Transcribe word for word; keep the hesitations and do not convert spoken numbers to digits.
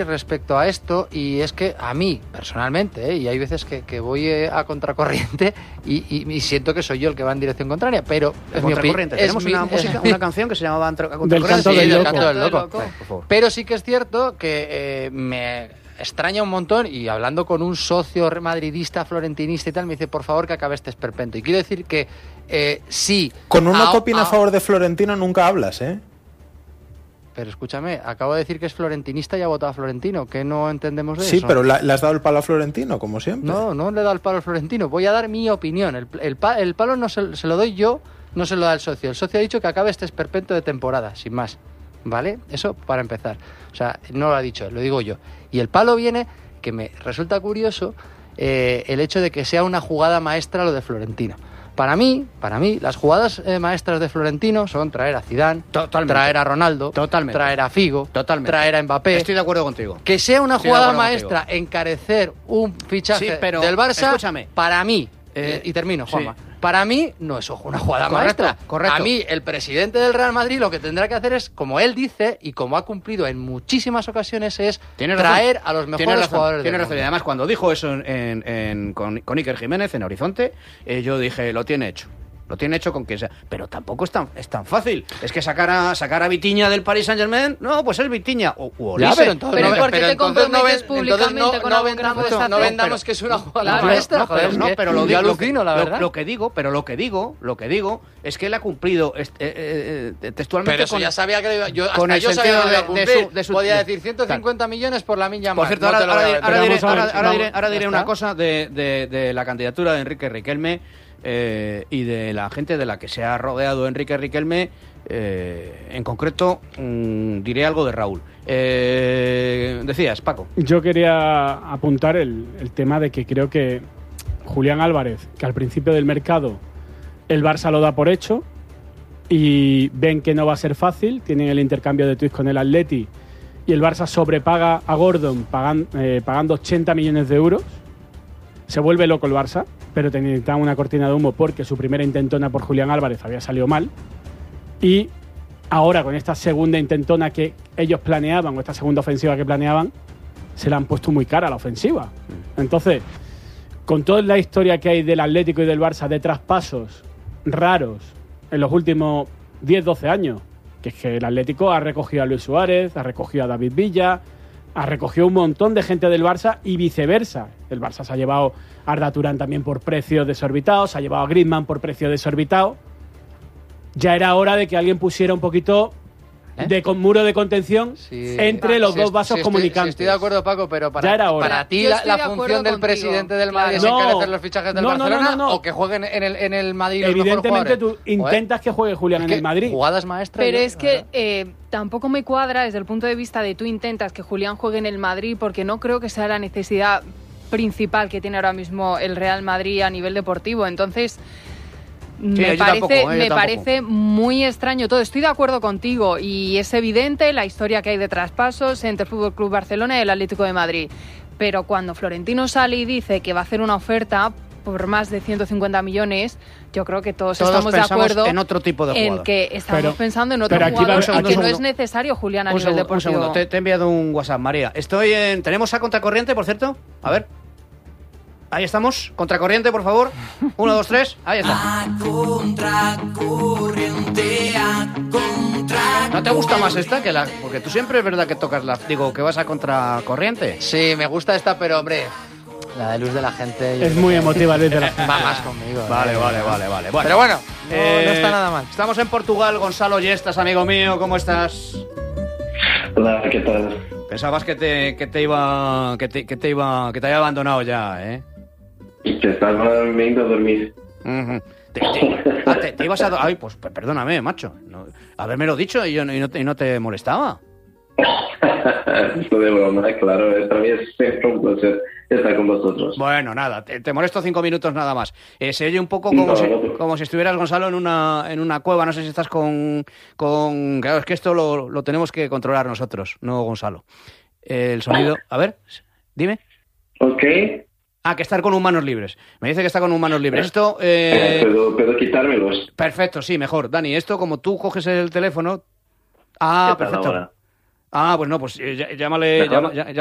respecto a esto, y es que a mí, personalmente, ¿eh? y hay veces que, que voy eh, a contracorriente y, y, y siento que soy yo el que va en dirección contraria, pero es mi opinión. Tenemos mi, una música, una canción que se llamaba A Contracorriente. Del canto del sí, loco. del canto del loco. Vale, por favor. Pero sí que es cierto que eh, me extraña un montón, y hablando con un socio madridista, florentinista y tal, me dice, por favor, que acabe este esperpento. Y quiero decir que eh, sí... Con uno a, que opina a a favor de Florentino nunca hablas, ¿eh? Pero escúchame, acabo de decir que es florentinista y ha votado a Florentino, ¿qué no entendemos de Sí, eso? pero la- le has dado el palo a Florentino, como siempre. No, no le he dado el palo al Florentino, voy a dar mi opinión. El, el, pa- el palo no se, se lo doy yo, no se lo da el socio. El socio ha dicho que acabe este esperpento de temporada, sin más. ¿Vale? Eso para empezar. O sea, no lo ha dicho, lo digo yo. Y el palo viene, que me resulta curioso, eh, el hecho de que sea una jugada maestra lo de Florentino. Para mí, para mí, las jugadas eh, maestras de Florentino son traer a Zidane, Totalmente. traer a Ronaldo, Totalmente. traer a Figo, Totalmente. traer a Mbappé. Estoy de acuerdo contigo. Que sea una Estoy de jugada acuerdo maestra contigo. encarecer un fichaje Sí, pero, del Barça, escúchame. para mí, Eh, eh, y termino, Juanma, sí. para mí no es una jugada Correcto, maestra. correcto. A mí, el presidente del Real Madrid lo que tendrá que hacer es, como él dice, y como ha cumplido en muchísimas ocasiones, es Tienes traer razón. a los mejores Tienes razón, jugadores Tienes del razón. Y mundo. además, cuando dijo eso en, en- en- con, con Iker Jiménez en Horizonte, eh, yo dije, lo tiene hecho. Lo tiene hecho con quien sea. Pero tampoco es tan, es tan fácil. Es que sacar a, sacar a Vitinha del Paris Saint-Germain, no, pues es Vitinha. O, o Ya, Olise. pero entonces, Pero no, ¿por qué pero te entonces no, comprometes ven- públicamente entonces no, con no algo que no vendamos, puedes no hacer? vendamos que es una jugada Claro, maestra, No, joder, pero, es no, que pero lo yo digo, alucino, la lo- verdad. Lo, que digo, pero lo que digo, lo que digo es que él ha cumplido est- eh, eh, eh, textualmente Pero eso con ya sabía que lo iba, yo, con hasta el yo sabía sentido que lo iba a de- cumplir. de su- de su- Podía de- decir ciento cincuenta millones por la Minya Por Mar. cierto, No ahora, te lo ahora voy a diré, ahora vender. diré- vamos a ver, ahora- ahora vamos, diré- ahora ya diré está. una cosa de, de- de la candidatura de Enrique Riquelme eh, y de la gente de la que se ha rodeado Enrique Riquelme. Eh, en concreto, mmm, diré algo de Raúl. Eh, decías, Paco. Yo quería apuntar el, el tema de que creo que Julián Álvarez, que al principio del mercado el Barça lo da por hecho y ven que no va a ser fácil, tienen el intercambio de tweets con el Atleti y el Barça sobrepaga a Gordon pagan, eh, pagando ochenta millones de euros. Se vuelve loco el Barça, pero necesitaban una cortina de humo porque su primera intentona por Julián Álvarez había salido mal. Y ahora con esta segunda intentona que ellos planeaban, o esta segunda ofensiva que planeaban, se la han puesto muy cara a la ofensiva. Entonces, con toda la historia que hay del Atlético y del Barça de traspasos raros en los últimos diez doce años, que es que el Atlético ha recogido a Luis Suárez, ha recogido a David Villa, ha recogido un montón de gente del Barça y viceversa. El Barça se ha llevado a Arda Turán también por precios desorbitados, se ha llevado a Griezmann por precio desorbitado. Ya era hora de que alguien pusiera un poquito ¿Eh? de con muro de contención Sí. entre los Sí, dos sí, vasos sí, comunicantes. Estoy, sí, estoy de acuerdo, Paco, pero Ya para, era hora. para ti Yo la, estoy la de acuerdo función del contigo, presidente del Madrid claro. es No. encarecer los fichajes del No, no, no, Barcelona no, no. o que jueguen en el, en el Madrid los Evidentemente mejores tú jugadores. intentas que juegue Julián Es en que el Madrid. Jugadas maestras. Pero yo- es que eh, tampoco me cuadra desde el punto de vista de tú intentas que Julián juegue en el Madrid porque no creo que sea la necesidad principal que tiene ahora mismo el Real Madrid a nivel deportivo. Entonces, me, yo parece, tampoco, eh, yo me tampoco. parece muy extraño todo. Estoy de acuerdo contigo y es evidente la historia que hay de traspasos entre el Fútbol Club Barcelona y el Atlético de Madrid. Pero cuando Florentino sale y dice que va a hacer una oferta por más de ciento cincuenta millones, yo creo que todos, Todos estamos de pensamos acuerdo en otro tipo de en jugador. que estamos Pero- pensando en otro pero aquí jugador va- y aquí- que no un es segundo. necesario Julián a Un nivel segundo, un deportivo. segundo. Te, te he enviado un WhatsApp, María. Estoy en... ¿Tenemos a Contracorriente, por cierto? A ver. Ahí estamos. Contracorriente, por favor. Uno, dos, tres. Ahí está. A contracorriente, a contracorriente. ¿No te gusta más esta que la...? Porque tú siempre es verdad que tocas la... Digo, que vas a contracorriente. Sí, me gusta esta, pero hombre, la de luz de la gente. yo Es creo muy que emotiva Luis de la Va más conmigo. Vale, eh. vale, vale, vale. Bueno, Pero bueno, no, eh, no está nada mal. Estamos en Portugal. Gonzalo Yestas, amigo mío. ¿Cómo estás? Hola, ¿qué tal? Pensabas que te, que te iba... Que te, que te iba... Que te había abandonado ya, ¿eh? Que estaba viendo a dormir. Ujú. Te, te- ah, te- te ibas a... do- Ay, pues pues perdóname, macho. No, habérmelo dicho y, yo, no- y, no te, y no te molestaba. Esto de broma, claro. Para mí es siempre un placer estar con vosotros. Bueno, nada, te, te molesto cinco minutos nada más. Eh, se oye un poco como, No, si, no te- como si estuvieras, Gonzalo, en una, en una cueva. No sé si estás con... con... Claro, es que esto lo, lo tenemos que controlar nosotros, no Gonzalo. El sonido... A ver, dime. Ok. Ah, que estar con humanos libres. Me dice que está con humanos libres. Esto... eh, ¿Puedo, puedo quitármelos? Perfecto, sí, mejor. Dani, esto como tú coges el teléfono... Ah, ¿Qué tal perfecto. ahora? Ah, pues no, pues eh, llá- llámale, ¿Mejor? llama- llá-